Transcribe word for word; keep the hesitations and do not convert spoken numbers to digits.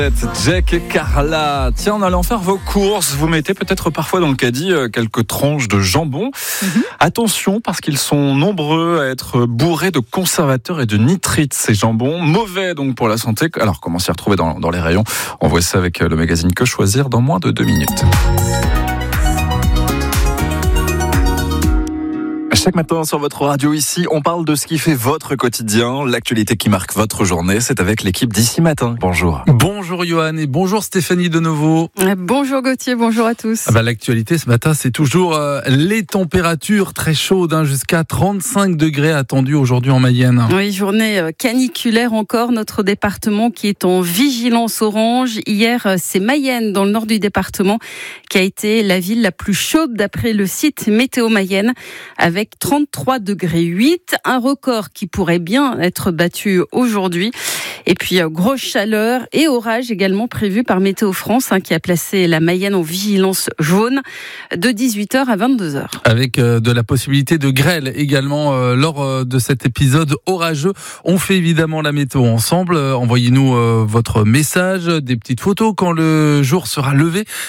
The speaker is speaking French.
Jack et Carla. Tiens, en allant faire vos courses, vous mettez peut-être parfois dans le caddie quelques tranches de jambon. Mm-hmm. Attention, parce qu'ils sont nombreux à être bourrés de conservateurs et de nitrites, ces jambons. Mauvais donc pour la santé. Alors, comment s'y retrouver dans, dans les rayons? On voit ça avec le magazine Que Choisir dans moins de deux minutes. Chaque matin sur votre radio ici, on parle de ce qui fait votre quotidien, l'actualité qui marque votre journée. C'est avec l'équipe d'Ici Matin. Bonjour. Bonjour Johan et bonjour Stéphanie de nouveau. Bonjour Gauthier, bonjour à tous. Ah bah, l'actualité ce matin, c'est toujours euh, les températures très chaudes, hein, jusqu'à trente-cinq degrés attendus aujourd'hui en Mayenne. Oui, journée caniculaire encore, notre département qui est en vigilance orange. Hier, c'est Mayenne, dans le nord du département, qui a été la ville la plus chaude d'après le site Météo Mayenne, avec trente-trois degrés huit, un record qui pourrait bien être battu aujourd'hui. Et puis, grosse chaleur et orage également prévu par Météo France, hein, qui a placé la Mayenne en vigilance jaune de dix-huit heures à vingt-deux heures. Avec euh, de la possibilité de grêle également euh, lors euh, de cet épisode orageux. On fait évidemment la météo ensemble. Euh, envoyez-nous euh, votre message, des petites photos quand le jour sera levé.